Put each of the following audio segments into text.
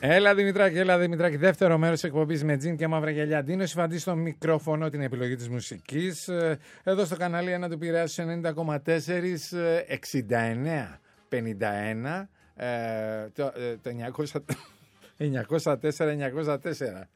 Έλα Δημητράκη, δεύτερο μέρος εκπομπής με τζιν και μαύρα γυαλιά. Ντίνο Σιφαντή στο μικρόφωνο, την επιλογή της μουσικής. Εδώ στο κανάλι 1 του Πειραιά στους 90,4, 69, 51, το 904.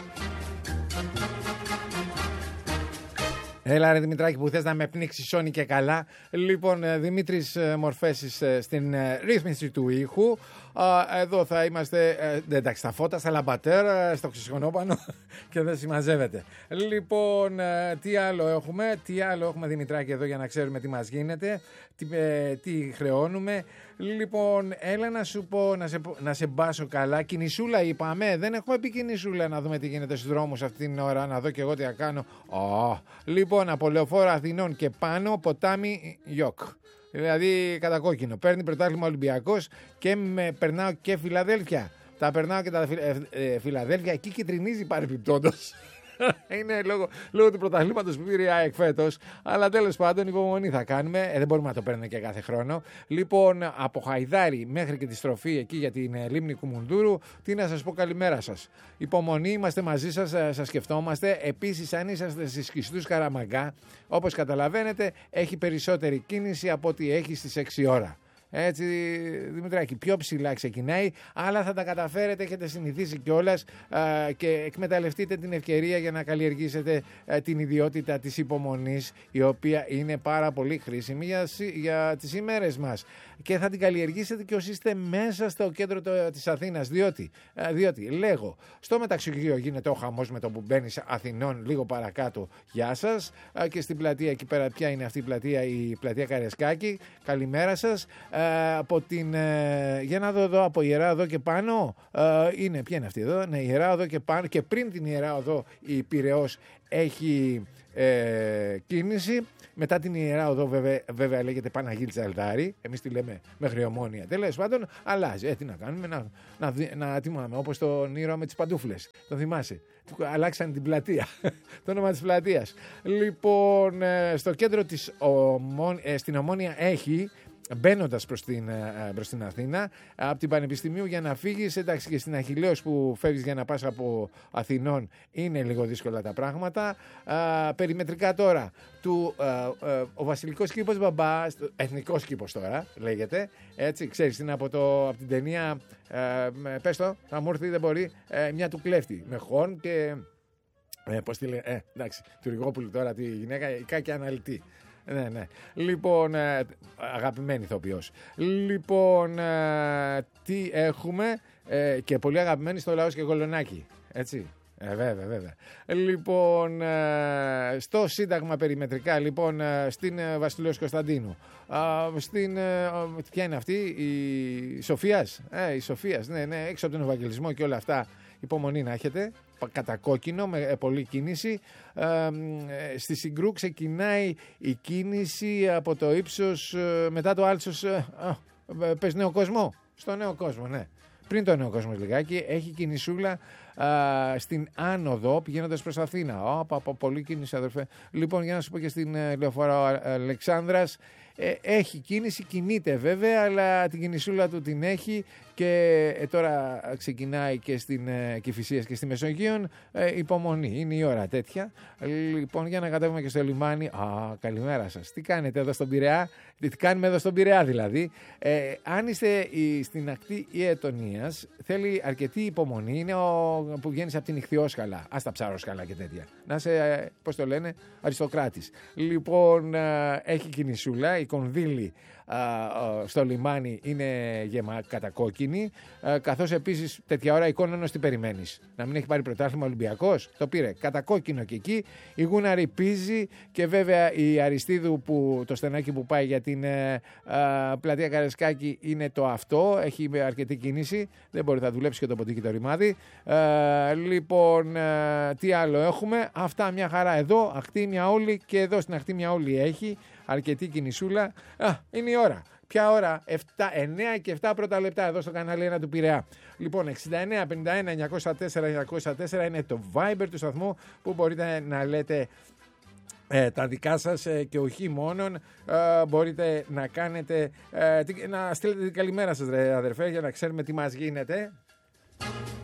Έλα ρε Δημητράκη που θες να με πνίξεις σώνει και καλά. Λοιπόν, Δημήτρης Μορφέσης στην ρύθμιση του ήχου. Εδώ θα είμαστε, εντάξει, στα φώτα, στα λαμπατέρ, στο ξεσχονόπανο και δεν συμμαζεύεται. Λοιπόν, τι άλλο έχουμε Δημητράκη εδώ για να ξέρουμε τι μας γίνεται, τι χρεώνουμε. Λοιπόν, έλα να σου πω, να σε μπάσω καλά. Κινησούλα είπαμε, δεν έχουμε πει κινησούλα, να δούμε τι γίνεται στους δρόμους αυτή την ώρα, να δω και εγώ τι θα κάνω. Λοιπόν, από Λεωφόρο Αθηνών και πάνω, ποτάμι Γιόκ. Δηλαδή κατά κόκκινο. Παίρνει πρωτάθλημα Ολυμπιακός και περνάω και Φιλαδέλφια. Τα περνάω και τα Φιλαδέλφια, εκεί κυτρινίζει παρεπιπτόντως. Είναι λόγω του πρωταθλήματος που πήρε η ΑΕΚ φέτος. Αλλά τέλος πάντων, υπομονή θα κάνουμε. Δεν μπορούμε να το παίρνουμε και κάθε χρόνο. Λοιπόν, από Χαϊδάρι μέχρι και τη στροφή εκεί για την λίμνη Κουμουνδούρου, τι να σας πω, καλημέρα σας. Υπομονή, είμαστε μαζί σας, σας σκεφτόμαστε. Επίσης, αν είσαστε στις Κιστούς Καραμαγκά, όπως καταλαβαίνετε, έχει περισσότερη κίνηση από ό,τι έχει στις 6 ώρα. Έτσι, Δημητράκη, πιο ψηλά ξεκινάει, αλλά θα τα καταφέρετε, έχετε συνηθίσει κιόλας και εκμεταλλευτείτε την ευκαιρία για να καλλιεργήσετε την ιδιότητα της υπομονής, η οποία είναι πάρα πολύ χρήσιμη για τις ημέρες μας. Και θα την καλλιεργήσετε και όσοι είστε μέσα στο κέντρο της Αθήνας, διότι λέγω, στο μεταξυγείο γίνεται ο χαμός με το που μπαίνεις Αθηνών λίγο παρακάτω, γεια σας, και στην πλατεία εκεί πέρα, ποια είναι αυτή η πλατεία Καρεσκάκη, καλημέρα σας. Από την, για να δω εδώ, από Ιερά Οδό και πάνω, ποια είναι αυτή εδώ, ναι, Ιερά Οδό και πάνω, και πριν την Ιερά Οδό η Πειραιώς έχει κίνηση. Μετά την Ιερά Οδό βέβαια λέγεται Παναγίλη Τσαλτάρη, εμείς τη λέμε μέχρι Ομόνια. Τέλος πάντων, αλλάζει. Τι να κάνουμε, να τιμάμε, όπως τον ήρωα με τις παντούφλες. Το θυμάσαι. Αλλάξαν την πλατεία, το όνομα της πλατείας. Λοιπόν, στο κέντρο της στην Ομόνια έχει, μπαίνοντας προς την Αθήνα, από την Πανεπιστημίου για να φύγεις, εντάξει, και στην Αχιλλέως που φεύγεις για να πας από Αθηνών είναι λίγο δύσκολα τα πράγματα. Περιμετρικά τώρα, ο βασιλικός κήπος Μπαμπά, εθνικός κήπος τώρα λέγεται, έτσι, ξέρεις, είναι από την ταινία, πες το, θα μου έρθει, δεν μπορεί, μια του κλέφτη, με χόρν και, πώς τη λέει, εντάξει, του Ριγόπουλου τώρα, τη γυναίκα, και αναλυτή. Ναι. Λοιπόν, αγαπημένη ηθοποιός. Λοιπόν, τι έχουμε, και πολύ αγαπημένη στο Λαός και Γολονάκι, έτσι. Βέβαια. Λοιπόν, στο Σύνταγμα περιμετρικά, λοιπόν, στην Βασιλέως Κωνσταντίνου, ποια είναι αυτή, η Σοφίας, ναι, έξω από τον Ευαγγελισμό και όλα αυτά. Υπομονή να έχετε, κατά κόκκινο, με πολλή κίνηση. Στη Συγκρού ξεκινάει η κίνηση από το ύψος, μετά το Άλσος, πες Νέο Κόσμο, στο Νέο Κόσμο, ναι. Πριν το Νέο Κόσμο λιγάκι, έχει κινησούλα στην άνοδο πηγαίνοντας προς Αθήνα. Πολύ κίνηση, αδερφέ. Λοιπόν, για να σου πω, και στην Λεωφόρο Αλεξάνδρας έχει κίνηση, κινείται βέβαια, αλλά την κινησούλα του την έχει, και τώρα ξεκινάει και στην Κηφισίας και στη Μεσογείων. Υπομονή, είναι η ώρα τέτοια. Λοιπόν, για να κατέβουμε και στο λιμάνι. Καλημέρα σας. Τι κάνετε εδώ στον Πειραιά, τι κάνουμε εδώ στον Πειραιά δηλαδή. Αν είστε στην ακτή Ιετωνίας, θέλει αρκετή υπομονή. Είναι που βγαίνεις από την Ιχθυόσκαλα, τα ψάροσκαλα και τέτοια. Να είσαι, πώς το λένε, αριστοκράτης. Λοιπόν, έχει κινησούλα, η Κονδύλη στο λιμάνι είναι κατακόκκινη, καθώς επίσης τέτοια ώρα η Κόνονος τι περιμένεις, να μην έχει πάρει πρωτάθλημα Ολυμπιακός? Το πήρε κατακόκκινο και εκεί. Η Γούναρη Πίζη, και βέβαια η Αριστίδου, το στενάκι που πάει για την πλατεία Καρεσκάκη είναι το αυτό, έχει αρκετή κίνηση, δεν μπορεί, θα δουλέψει και το ποντίκι το ρημάδι. Λοιπόν, τι άλλο έχουμε? Αυτά, μια χαρά εδώ, ακτή Μιαούλη, και εδώ στην ακτή Μιαούλη έχει αρκετή κινησούλα. Είναι η ώρα. Ποια ώρα? 9 και 7 πρώτα λεπτά εδώ στο κανάλι 1 του Πειραιά. Λοιπόν, 69 51 904 904 είναι το Viber του σταθμού, που μπορείτε να λέτε τα δικά σας, και όχι μόνον. Μπορείτε να κάνετε, να στείλετε την καλημέρα σας, αδερφέ, για να ξέρουμε τι μας γίνεται.